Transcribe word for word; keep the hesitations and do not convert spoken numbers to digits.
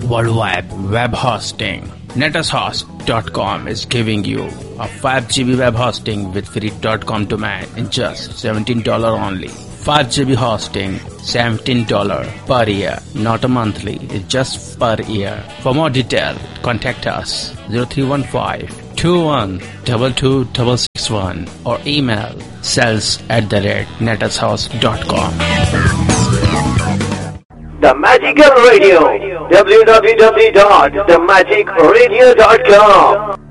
worldwide web hosting. netushost dot com is giving you a five gigabyte web hosting with free .com domain in just seventeen dollars only. five gigabyte hosting, seventeen dollars per year, not a monthly, it's just per year. For more detail, contact us zero three one five, two one two two six six one or email sales at the rate netushost dot com. The Magical Radio, w w w dot the magic radio dot com.